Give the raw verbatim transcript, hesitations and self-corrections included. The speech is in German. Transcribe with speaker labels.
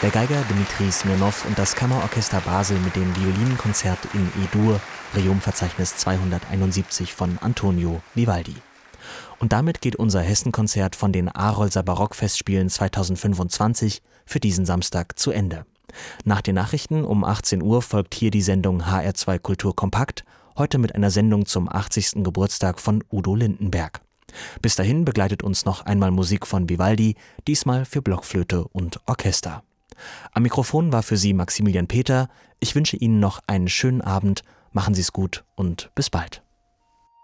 Speaker 1: Der Geiger Dmitri Smirnow und das Kammerorchester Basel mit dem Violinkonzert in E-Dur, Requiem-Verzeichnis zweihunderteinundsiebzig von Antonio Vivaldi. Und damit geht unser Hessenkonzert von den Arolser Barockfestspielen zweitausendfünfundzwanzig für diesen Samstag zu Ende. Nach den Nachrichten um achtzehn Uhr folgt hier die Sendung H R zwei Kultur Kompakt, heute mit einer Sendung zum achtzigsten Geburtstag von Udo Lindenberg. Bis dahin begleitet uns noch einmal Musik von Vivaldi, diesmal für Blockflöte und Orchester. Am Mikrofon war für Sie Maximilian Peter. Ich wünsche Ihnen noch einen schönen Abend, machen Sie es gut und bis bald.